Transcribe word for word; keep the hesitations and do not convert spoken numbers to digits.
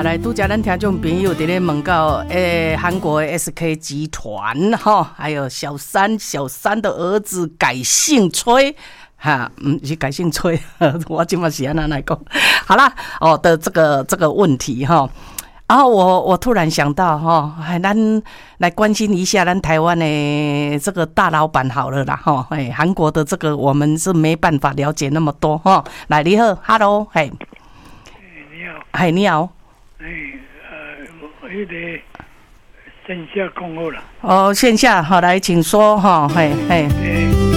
好来，拄则咱听众朋友伫咧问到，诶，韩国的 S K 集团哈，还有小三，小三的儿子改姓崔。哈，嗯，是改姓崔，我今嘛是安那来讲，好啦，哦的这个这个问题哈，然后我我突然想到哈，哎，咱来关心一下咱台湾的这个大老板好了啦哈，哎，韩国的这个我们是没办法了解那么多哈。来，你好 ，Hello， 嘿， 你好， 嘿，你好， 哎，呃，迄个线下讲好了， 哦，线下好，来，请说哈，嘿嘿。